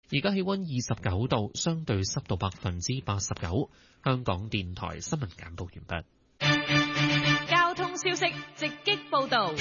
而家氣溫29度，相對濕度89%。香港電台新聞簡報完畢。 交通消息直擊報道。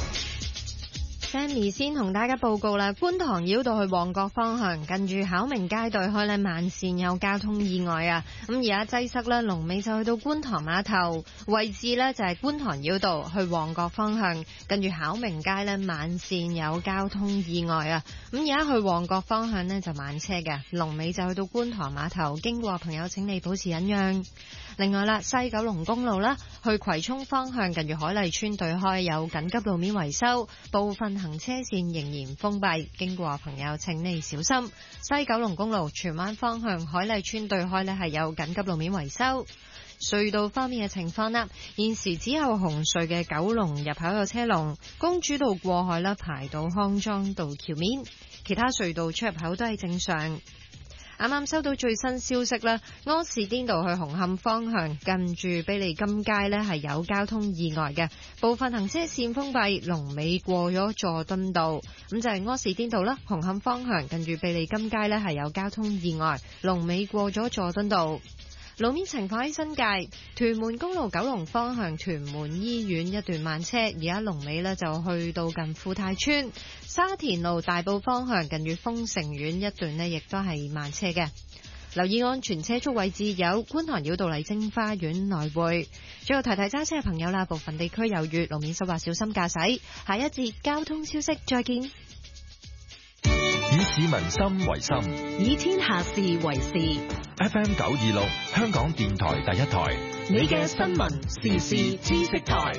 Sammy 先同大家報告啦，觀塘繞道去旺角方向，近住巧明街對開呢慢線有交通意外啊！咁而家擠塞呢，龍尾就去到觀塘碼頭位置呢，就係觀塘繞道去旺角方向，近住巧明街呢慢線有交通意外啊！咁而家去旺角方向呢，就慢車嘅，龍尾就去到觀塘碼頭，經過朋友請你保持忍讓。另外啦，西九龍公路啦，去葵涌方向近住海麗村對開有緊急路面維修，部分行車線仍然封閉，經過朋友請你小心。西九龍公路荃灣方向海麗村對開呢係有緊急路面維修。隧道方面嘅情況啦，現時只有紅隧嘅九龍入口有車龍，公主道過海啦排到康莊道橋面，其他隧道出入口都係正常。啱啱收到最新消息啦，柯士甸道去紅磡方向近住庇利金街呢係有交通意外嘅，部分行車線封閉，龍尾過咗佐敦道，咁就係柯士甸道啦，紅磡方向近住庇利金街呢係有交通意外，龍尾過咗佐敦道。路面情況喺新界屯門公路九龍方向屯門醫院一段慢車，而家龍尾呢就去到近富泰村。沙田路大埔方向近住豐盛苑一段呢亦都係慢車嘅。留意安全車速位置有觀塘繞道麗晶花園來回。最後提提揸車嘅朋友啦，部分地區有雨，路面濕滑，小心駕駛。下一節交通消息再見。 以市民心為心， 以天下事為事。 FM 926香港電台第一台， 你嘅新聞時事知識台。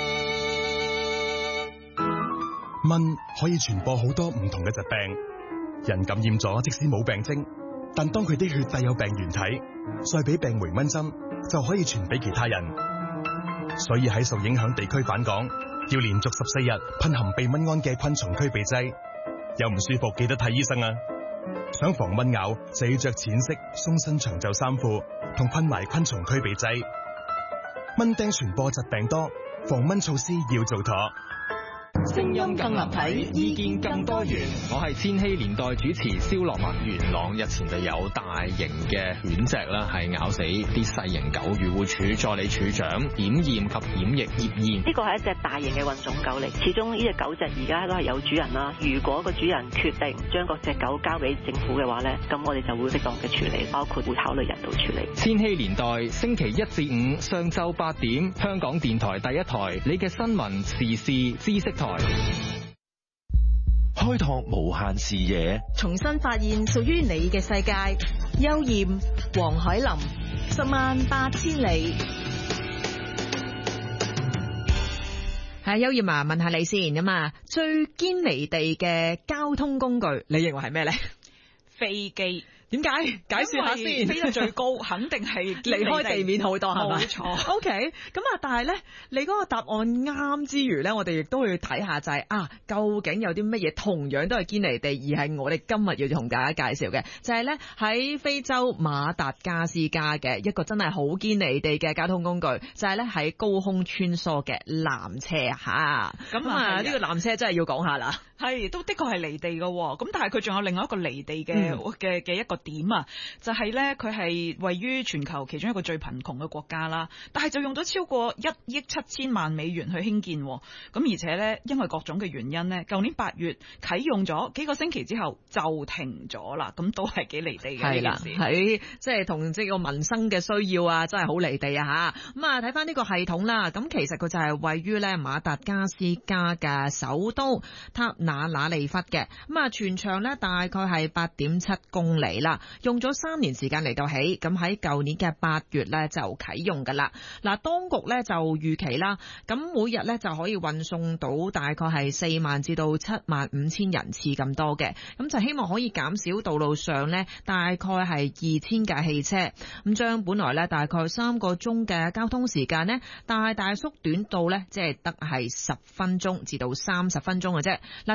蚊可以傳播好多唔同嘅疾病，人感染咗即使冇病徵，但當佢啲血帶有病原體，再俾病媒蚊針就可以傳俾其他人。所以喺受影響地區返港，要連續14日噴含避蚊胺嘅昆蟲驅避劑。有唔舒服記得睇醫生啊！想防蚊咬就要着淺色鬆身長袖衫褲，同噴埋昆蟲驅避劑。蚊叮傳播疾病多，防蚊措施要做妥。 聲音更立體，意見更多元。我係千禧年代主持蕭樂文。元朗日前就有大型嘅犬隻啦，係咬死啲細型狗。漁護署助理署長檢驗及檢疫葉燕， 呢個係一隻大型嘅混種狗嚟，始終呢隻狗隻而家都係有主人啦。如果個主人決定將嗰隻狗交俾政府嘅話呢，咁我哋就會適當嘅處理，包括會考慮人道處理。 千禧年代星期1至5上晝8點，香港電台第一台，你嘅新聞時事知識台。 開拓無限視野， 重新發現屬於你嘅世界。邱艷、黃海琳，108000里。係邱艷啊，問下你先咁啊，最堅離地嘅交通工具，你認為係咩咧？ 飛機。 點解？解釋下先。 飛到最高，肯定係離開地面好多，係咪？ 冇錯。 OK， 咁啊，但係咧，你嗰個答案啱之餘咧，我哋亦都會睇下就係究竟有啲乜嘢同樣都係堅離地，而係我哋今日要同大家介紹嘅，就係咧喺非洲馬達加斯加嘅一個真係好堅離地嘅交通工具，就係咧喺高空穿梭嘅纜車嚇。咁呢個纜車真係要講下啦。 係，都的確係離地嘅，咁但係佢仲有另外一個離地嘅一個點啊，就係咧佢係位於全球其中一個最貧窮嘅國家啦，但係就用咗超過1億7千萬美元去興建，咁而且咧因為各種嘅原因咧，舊年8月啟用咗，幾個星期之後就停咗啦，咁都係幾離地嘅呢件事。 喺即係同即係個民生嘅需要啊，真係好離地啊吓。咁睇翻呢個系統啦，咁其實佢就係位於咧馬達加斯加嘅首都塔那利弗嘅，咁全長咧大概係8.7公里啦，用咗3年時間嚟到起，咁喺舊年嘅8月咧就啟用噶啦。嗱，當局咧就預期啦，咁每日咧就可以運送到大概係4萬至到75000人次咁多嘅，咁就希望可以減少道路上咧大概係2000架汽車，咁將本來咧大概3個鐘嘅交通時間呢，大縮短到咧即係得係10分鐘至到30分鐘嘅啫。嗱，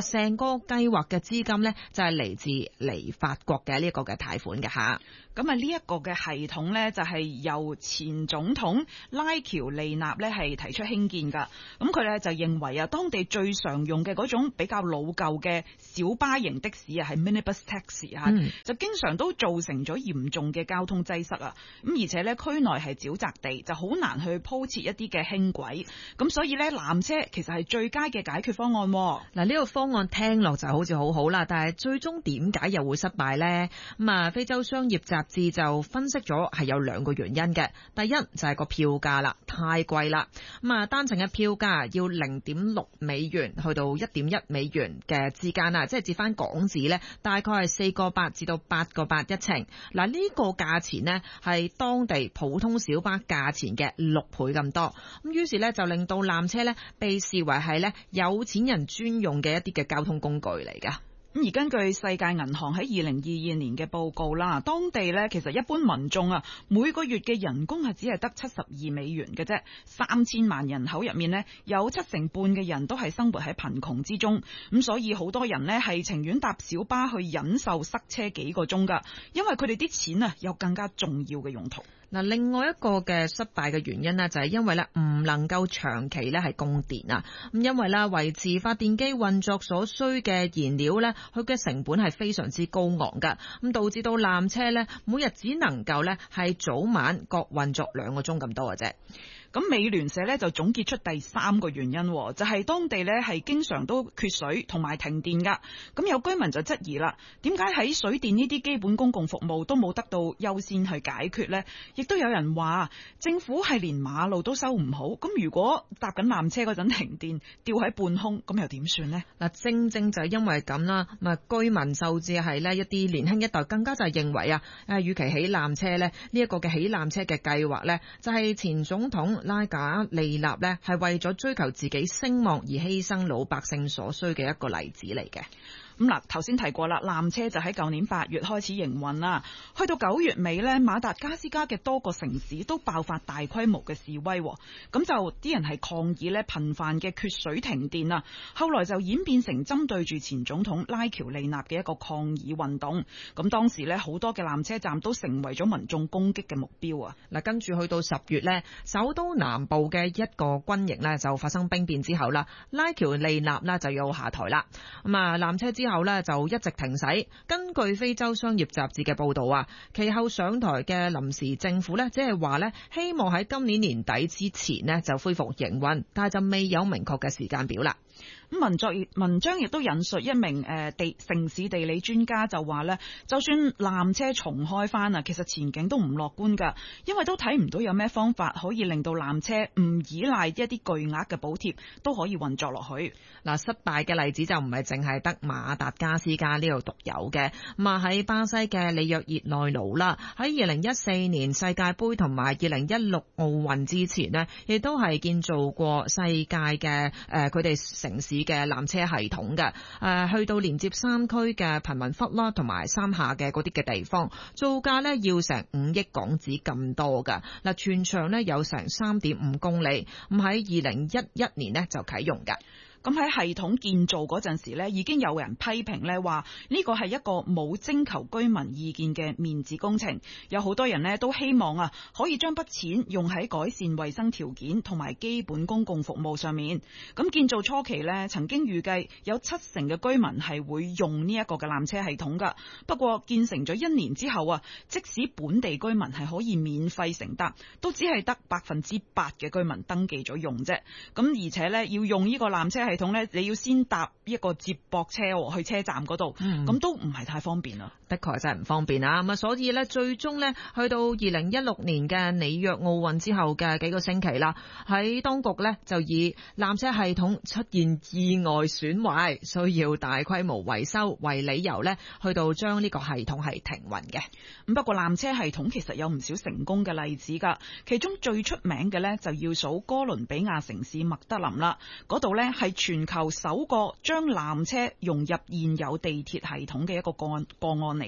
成個計劃嘅資金呢，就係嚟自嚟法國嘅呢一個嘅貸款嘅吓。 咁啊，呢一個嘅系統呢，就係由前總統拉喬利納呢係提出興建噶。咁佢呢就認為啊，當地最常用嘅嗰種比較老舊嘅小巴型的士啊，係 minibus taxi 啊，就經常都造成咗嚴重嘅交通擠塞啊。咁而且呢，區內係沼澤地，就好難去鋪設一啲嘅輕軌。咁所以呢，纜車其實係最佳嘅解決方案。 嗱，呢個方案聽落就好似好好啦，但係最終點解又會失敗呢？咁啊，非洲商業雜誌就分析咗係有兩個原因嘅。第一就係個票價啦，太貴啦。咁啊，單程嘅票價要0.6美元去到1.1美元嘅之間啊，即係折翻港紙呢，大概係4個8至到8個8一程。嗱，呢個價錢呢係當地普通小巴價錢嘅6倍咁多。咁於是呢，就令到纜車呢被視為係呢有錢人專用嘅一啲嘅交通工具嚟噶。 而根據世界銀行喺2022年嘅報告啦，當地咧其實一般民眾啊每個月嘅人工係只係得72美元嘅啫，3000萬人口入面呢，有70%嘅人都係生活喺貧窮之中，咁所以好多人呢係情願搭小巴去忍受塞車幾個鐘噶，因為佢哋啲錢啊有更加重要嘅用途。 嗱，另外一個嘅失敗嘅原因呢，就係因為咧唔能夠長期咧係供電啊，咁因為啦維持發電機運作所需嘅燃料咧，佢嘅成本係非常之高昂噶，咁導致到纜車咧每日只能夠咧係早晚各運作2個鐘咁多嘅啫。 咁美聯社咧就總結出第3個原因，就係當地咧係經常都缺水同埋停電噶。咁有居民就質疑啦，點解喺水電呢啲基本公共服務都冇得到優先去解決呢？亦都有人話政府係連馬路都修唔好，咁如果搭緊纜車嗰陣停電吊喺半空，咁又點算呢？ 嗱，正正就係因為咁啦，居民甚至係呢一啲年輕一代更加就係認為啊，與其起纜車呢，呢一個嘅起纜車嘅計劃呢，就係前總統拉賈利納呢係為咗追求自己聲望而犧牲老百姓所需嘅一個例子嚟嘅。 咁嗱，頭先提過啦，纜車就喺舊年8月開始營運啦，去到9月尾呢，馬達加斯加嘅多個城市都爆發大規模嘅示威，咁就啲人係抗議呢頻繁嘅缺水停電啊，後來就演變成針對住前總統拉喬利納嘅一個抗議運動，咁當時呢，好多嘅纜車站都成為咗民眾攻擊嘅目標啊。 嗱，跟住去到10月呢，首都南部嘅一個軍營呢就發生兵變之後啦，拉喬利納呢就要下台啦，咁啊纜車之後呢就一直停駛。根據非洲商業雜誌嘅報道啊，其後上台嘅臨時政府呢，即係話呢希望喺今年年底之前呢就恢復營運，但係就未有明確嘅時間表啦。 文章亦都引述一名城市地理專家就話呢，就算纜車重開翻啊，其實前景都唔樂觀噶，因為都睇唔到有咩方法可以令到纜車唔依賴一啲巨額嘅補貼都可以運作落去。 嗱，失敗嘅例子就唔係淨係得馬達加斯加呢度獨有嘅，咁啊喺巴西嘅里約熱內盧啦，喺2014年世界盃同埋2016奧運之前呢，亦都係建造過世界嘅佢哋城市嘅纜車系統嘅，去到連接山區嘅貧民窟啦，同埋山下嘅嗰啲嘅地方，造價呢要成5億港紙咁多噶。嗱，全長呢有成3.5公里，咁喺2011年呢就啟用噶。 咁喺系統建造嗰陣時呢，已經有人批評呢話呢個係一個冇徵求居民意見嘅面子工程。有好多人呢都希望啊，可以將筆錢用喺改善衛生條件同埋基本公共服務上面。咁建造初期呢，曾經預計有70%嘅居民係會用呢一個嘅纜車系統噶。不過建成咗1年之後啊，即使本地居民係可以免費乘搭，都只係得8%嘅居民登記咗用啫。咁而且呢，要用呢個纜車系統呢，你要先搭一個接駁車去車站嗰度，咁都唔係太方便啦。 的確真係唔方便啊！咁啊，所以呢，最終呢，去到2016年嘅里約奧運之後嘅幾個星期啦，喺當局呢，就以纜車系統出現意外損壞，需要大規模維修為理由呢，去到將呢個系統係停運嘅。 咁不過纜車系統其實有唔少成功嘅例子噶，其中最出名嘅呢，就要數哥倫比亞城市麥德林啦，嗰度呢，係全球首個將纜車融入現有地鐵系統嘅一個個案嚟噶。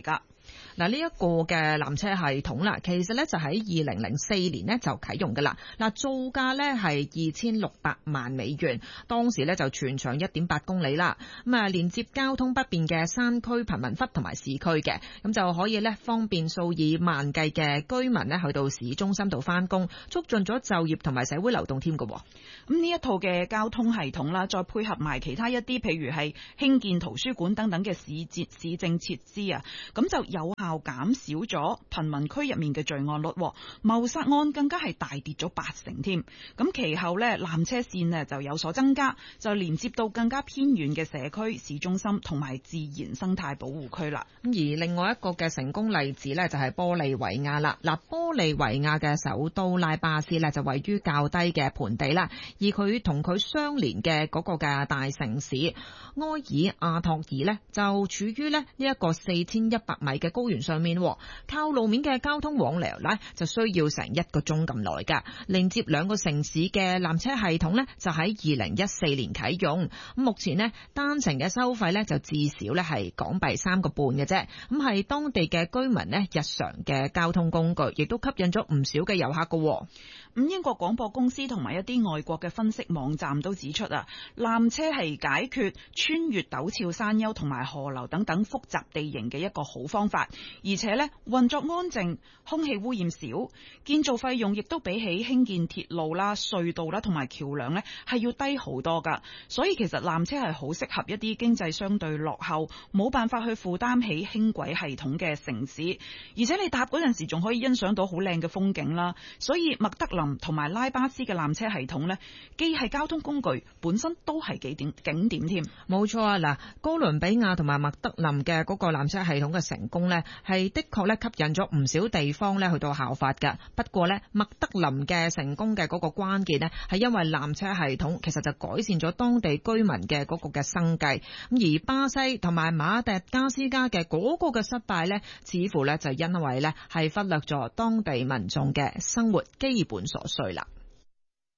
嗱，呢一個嘅纜車系統啦，其實咧就喺2004年咧就啟用噶啦。嗱，造價咧係2600萬美元，當時咧就全長1.8公里啦。咁啊，連接交通不便嘅山區貧民窟同埋市區嘅，咁就可以咧方便數以萬計嘅居民咧去到市中心度翻工，促進咗就業同埋社會流動添㗎。 咁呢一套嘅交通系統啦，再配合埋其他一啲，譬如係興建圖書館等等嘅市政設施啊，咁就有效減少咗貧民區入面嘅罪案率，謀殺案更加係大跌咗80%添。咁其後咧，纜車線呢就有所增加，就連接到更加偏遠嘅社區、市中心同埋自然生態保護區啦。 咁而另外一個嘅成功例子咧，就係玻利維亞啦。嗱，玻利維亞嘅首都拉巴斯咧就位於較低嘅盆地啦，而佢同佢相連嘅嗰個嘅大城市埃爾亞托爾呢，就處於呢一個4100米嘅高原上面，靠路面嘅交通往來呢，就需要成1個鐘咁耐噶。連接兩個城市嘅纜車系統呢，就喺2014年啟用。目前呢，單程嘅收費呢，就至少呢係港幣3個半嘅啫。咁係當地嘅居民呢，日常嘅交通工具，亦都吸引咗唔少嘅遊客噶。 咁英國廣播公司同埋一啲外國嘅分析網站都指出啊，纜車係解決穿越陡峭山丘同埋河流等等複雜地形嘅一個好方法，而且呢，運作安靜，空氣污染少，建造費用亦都比起興建鐵路啦、隧道啦同埋橋樑呢係要低好多噶。所以其實纜車係好適合一啲經濟相對落後、冇辦法去負擔起輕軌系統嘅城市，而且你搭嗰陣時仲可以欣賞到好靚嘅風景啦。所以麥德林同埋拉巴斯嘅纜車系統呢，既係交通工具，本身都係景點添。 冇錯啊！嗱，哥倫比亞同埋麥德林嘅嗰個纜車系統嘅成功呢，係的確咧吸引咗唔少地方咧去到效法噶。不過呢，麥德林嘅成功嘅嗰個關鍵呢，係因為纜車系統其實就改善咗當地居民嘅嗰個嘅生計。咁而巴西同埋馬達加斯加嘅嗰個嘅失敗呢，似乎呢就因為呢係忽略咗當地民眾嘅生活基本所需啦。